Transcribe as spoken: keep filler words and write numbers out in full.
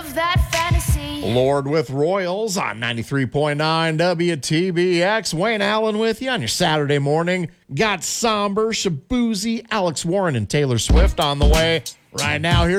of that fantasy. Lord with Royals on ninety-three point nine W T B X. Wayne Allen with you on your Saturday morning. Got Somber, Shabuzi, Alex Warren, and Taylor Swift on the way. Right now, here.